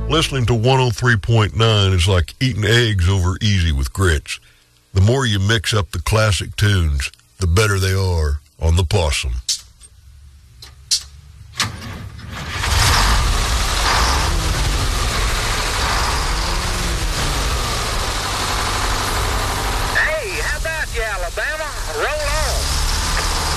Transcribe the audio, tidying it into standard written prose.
Listening to 103.9 is like eating eggs over easy with grits. The more you mix up the classic tunes, the better they are on the Possum.